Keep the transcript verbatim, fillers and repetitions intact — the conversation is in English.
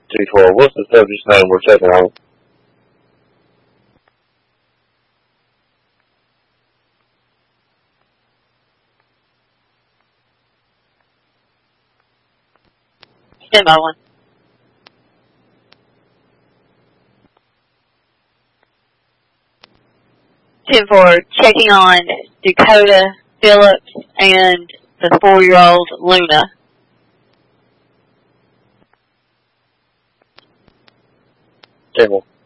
two four. What's the subject's name we're checking on? Stand by one. ten four, checking on Dakota Phillips and the four-year-old Luna. Table.